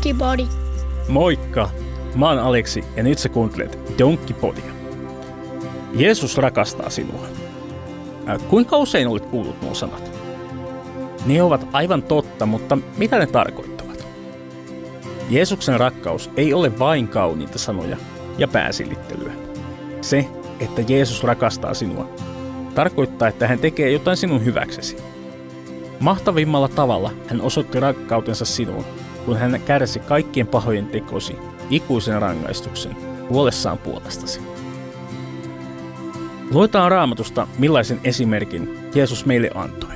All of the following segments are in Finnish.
Donkkipodi. Moikka! Mä oon Aleksi ja nyt sä kuuntelet Donkkipodia. Jeesus rakastaa sinua. Kuinka usein olet kuullut nuo sanat? Ne ovat aivan totta, mutta mitä ne tarkoittavat? Jeesuksen rakkaus ei ole vain kauniita sanoja ja pääsilittelyä. Se, että Jeesus rakastaa sinua, tarkoittaa, että hän tekee jotain sinun hyväksesi. Mahtavimmalla tavalla hän osoitti rakkautensa sinuun, kun hän kärsi kaikkien pahojen tekosi ikuisen rangaistuksen huolessaan puolestasi. Luetaan Raamatusta, millaisen esimerkin Jeesus meille antoi.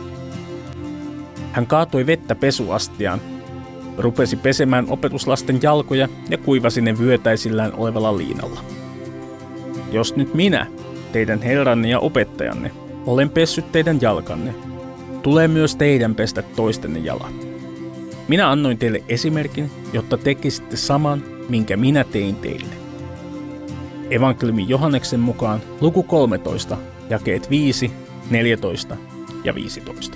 Hän kaatoi vettä pesuastiaan, rupesi pesemään opetuslasten jalkoja ja kuivasi ne vyötäisillään olevalla liinalla. Jos nyt minä, teidän herranne ja opettajanne, olen pessyt teidän jalkanne, tulee myös teidän pestä toistenne jalat. Minä annoin teille esimerkin, jotta tekisitte saman, minkä minä tein teille. Evankeliumi Johanneksen mukaan luku 13, jakeet 5, 14 ja 15.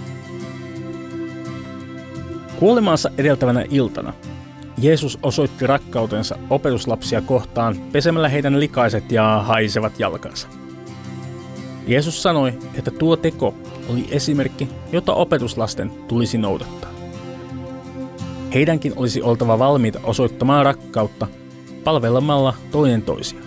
Kuolemaansa edeltävänä iltana Jeesus osoitti rakkautensa opetuslapsia kohtaan pesemällä heidän likaiset ja haisevat jalkansa. Jeesus sanoi, että tuo teko oli esimerkki, jota opetuslasten tulisi noudattaa. Heidänkin olisi oltava valmiita osoittamaan rakkautta palvelemalla toinen toisiaan.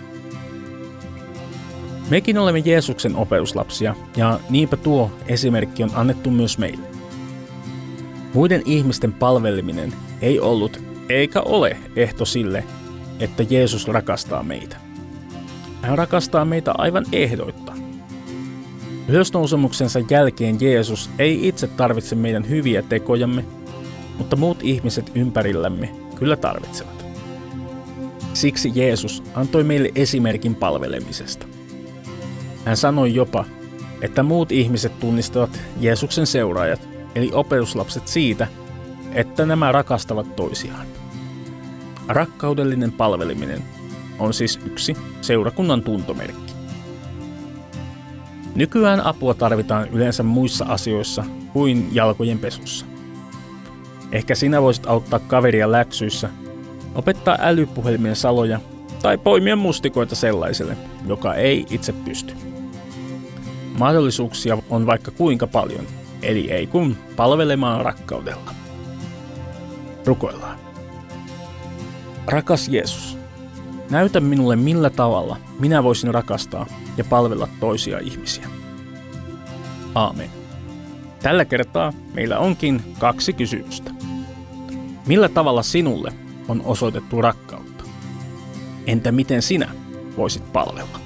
Mekin olemme Jeesuksen opetuslapsia ja niinpä tuo esimerkki on annettu myös meille. Muiden ihmisten palveleminen ei ollut eikä ole ehto sille, että Jeesus rakastaa meitä. Hän rakastaa meitä aivan ehdoitta. Ylösnousemuksensa jälkeen Jeesus ei itse tarvitse meidän hyviä tekojamme, mutta muut ihmiset ympärillämme kyllä tarvitsevat. Siksi Jeesus antoi meille esimerkin palvelemisesta. Hän sanoi jopa, että muut ihmiset tunnistavat Jeesuksen seuraajat, eli opetuslapset siitä, että nämä rakastavat toisiaan. Rakkaudellinen palveleminen on siis yksi seurakunnan tuntomerkki. Nykyään apua tarvitaan yleensä muissa asioissa kuin jalkojen pesussa. Ehkä sinä voisit auttaa kaveria läksyissä, opettaa älypuhelimien saloja tai poimia mustikoita sellaiselle, joka ei itse pysty. Mahdollisuuksia on vaikka kuinka paljon, eli ei kun palvelemaan rakkaudella. Rukoillaan. Rakas Jeesus, näytä minulle millä tavalla minä voisin rakastaa ja palvella toisia ihmisiä. Aamen. Tällä kertaa meillä onkin 2 kysymystä. Millä tavalla sinulle on osoitettu rakkautta? Entä miten sinä voisit palvella?